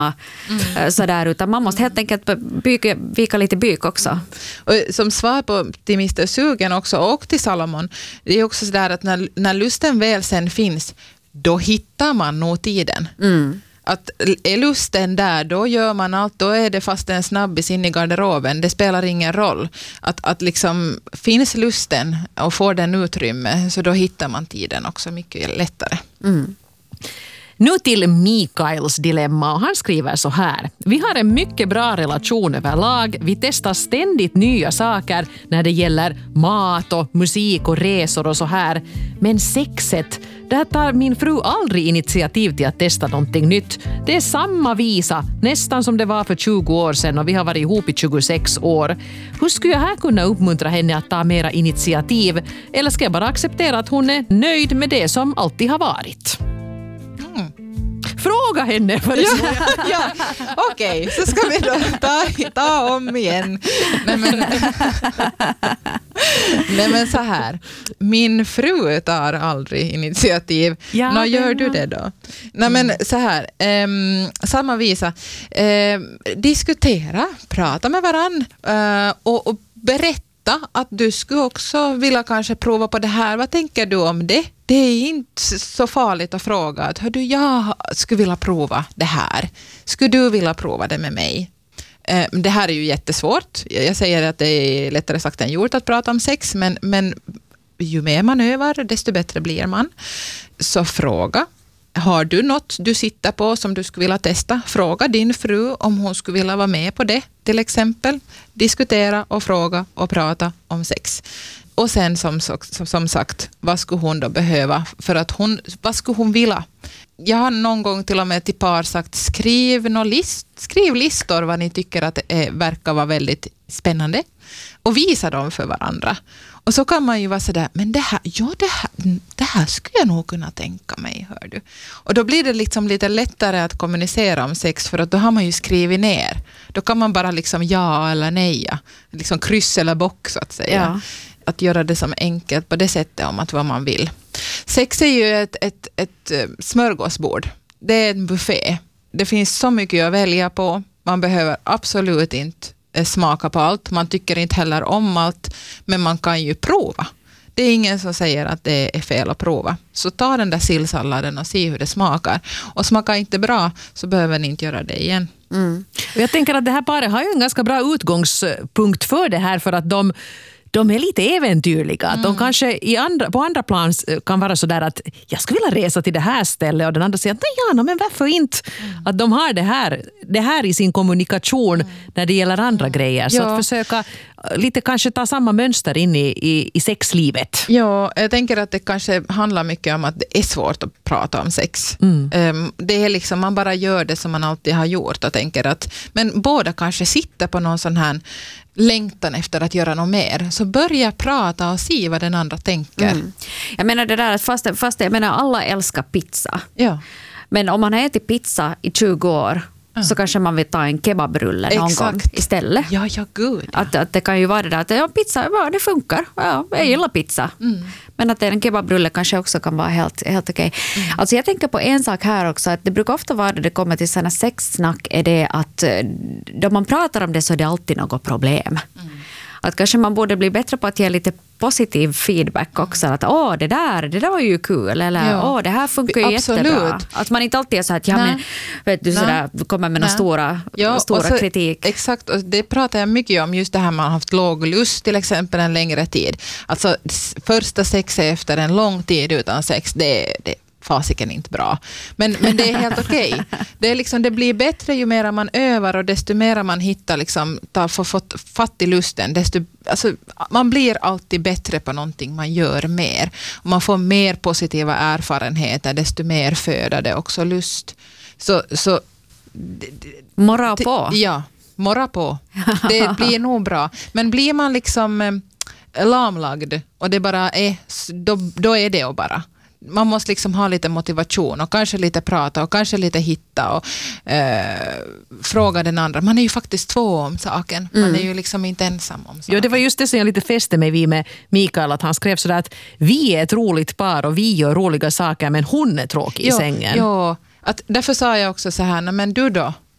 sådär, utan man måste helt enkelt vika lite byk också. Och som svar på till Mr. Sugen också och till Salomon, det är också sådär att när lusten väl sen finns, då hittar man nog tiden. Att är lusten där, då gör man allt, då är det fast en snabbis in i garderoben, det spelar ingen roll. Att liksom finns lusten och får den utrymme, så då hittar man tiden också mycket lättare. Nu till Mikaels dilemma, och han skriver så här. Vi har en mycket bra relation överlag. Vi testar ständigt nya saker när det gäller mat och musik och resor och så här. Men sexet, där tar min fru aldrig initiativ till att testa någonting nytt. Det är samma visa, nästan som det var för 20 år sedan, och vi har varit ihop i 26 år. Hur skulle jag här kunna uppmuntra henne att ta mera initiativ? Eller ska jag bara acceptera att hon är nöjd med det som alltid har varit? Fråga henne. Ja. Okej, så ska vi då ta om igen. Nej men så här. Min fru tar aldrig initiativ. Nå, gör du det då? Nej men så här. Samma visa. Diskutera, prata med varann och berätta att du skulle också vilja kanske prova på det här. Vad tänker du om det? Det är inte så farligt att fråga att hör du, jag skulle vilja prova det här. Skulle du vilja prova det med mig? Det här är ju jättesvårt. Jag säger att det är lättare sagt än gjort att prata om sex, men ju mer man övar, desto bättre blir man. Så fråga. Har du något du sitter på som du skulle vilja testa? Fråga din fru om hon skulle vilja vara med på det, till exempel. Diskutera och fråga och prata om sex. Och sen som sagt, vad skulle hon då behöva? För att vad skulle hon vilja? Jag har någon gång till och med till par sagt, skriv listor vad ni tycker att det verkar vara väldigt spännande. Och visa dem för varandra. Och så kan man ju vara sådär, men det här skulle jag nog kunna tänka mig, hör du. Och då blir det liksom lite lättare att kommunicera om sex, för att då har man ju skrivit ner. Då kan man bara liksom ja eller nej, liksom kryss eller bock så att säga. Ja. Att göra det som enkelt på det sättet om att vad man vill. Sex är ju ett smörgåsbord. Det är en buffé. Det finns så mycket att välja på. Man behöver absolut inte smaka på allt. Man tycker inte heller om allt, men man kan ju prova. Det är ingen som säger att det är fel att prova. Så ta den där sillsalladen och se hur det smakar. Och smakar inte bra så behöver ni inte göra det igen. Och jag tänker att det här paret har ju en ganska bra utgångspunkt för det här, för att de är lite äventyrliga. De kanske på andra plan kan vara så där att jag skulle vilja resa till det här stället, och den andra säger att men varför inte? Att de har det här i sin kommunikation när det gäller andra grejer. Så att försöka lite kanske ta samma mönster in i sexlivet. Ja, jag tänker att det kanske handlar mycket om att det är svårt att prata om sex. Det är liksom, man bara gör det som man alltid har gjort och tänker att, men båda kanske sitter på någon sån här längtan efter att göra något mer, så börja prata och se vad den andra tänker. Jag menar det där att fast jag menar alla älskar pizza. Ja. Men om man har ätit pizza i 20 år så kanske man vill ta en kebabrulle någon gång istället. Ja, gud. Att det kan ju vara det där att pizza, det funkar. Ja, jag gillar pizza. Men att en kebabrulle kanske också kan vara helt okej. Alltså jag tänker på en sak här också, att det brukar ofta vara, det kommer till sådana sexsnack, är det att då man pratar om det så är det alltid något problem. Att kanske man borde bli bättre på att ge lite positiv feedback också. Att det där var ju kul. Eller det här funkar ju jättebra. Att man inte alltid är så att men, vet du, sådär, kommer med några stora kritik. Exakt, och det pratar jag mycket om. Just det här man har haft låg lust till exempel en längre tid. Alltså första sex efter en lång tid utan sex, det fasiken inte bra. Men det är helt okej. Det är liksom, det blir bättre ju mer man övar, och desto mer man hittar liksom, får fatt i lusten, alltså, man blir alltid bättre på någonting man gör mer. Och man får mer positiva erfarenheter, desto mer föder det också lust. Så morra på. Ja, morra på. Det blir nog bra. Men blir man liksom lamlagd och det bara är, då är det och bara. Man måste liksom ha lite motivation och kanske lite prata och kanske lite hitta och fråga den andra. Man är ju faktiskt två om saken. Man är ju liksom inte ensam om saken. Ja, det var just det som jag lite fäste mig vid med Mikael, att han skrev sådär att vi är ett roligt par och vi gör roliga saker, men hon är tråkig i sängen. Ja, därför sa jag också så här, men du då?